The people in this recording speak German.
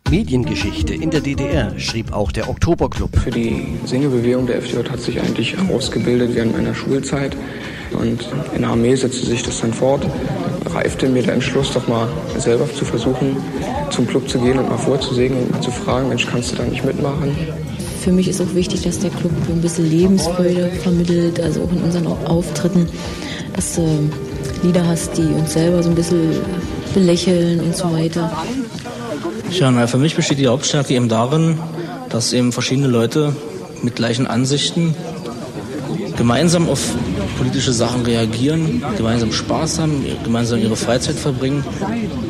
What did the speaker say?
Mediengeschichte in der DDR schrieb auch der Oktoberclub. Für die Singebewegung der FDJ hat sich eigentlich ausgebildet während meiner Schulzeit. Und in der Armee setzte sich das dann fort. Reifte mir der Entschluss, doch mal selber zu versuchen, zum Club zu gehen und mal vorzusingen und mal zu fragen, Mensch, kannst du da nicht mitmachen? Für mich ist auch wichtig, dass der Club ein bisschen Lebensfreude vermittelt, also auch in unseren Auftritten, dass du Lieder hast, die uns selber so ein bisschen belächeln und so weiter. Ja, für mich besteht die Hauptstärke eben darin, dass eben verschiedene Leute mit gleichen Ansichten gemeinsam auf politische Sachen reagieren, gemeinsam Spaß haben, gemeinsam ihre Freizeit verbringen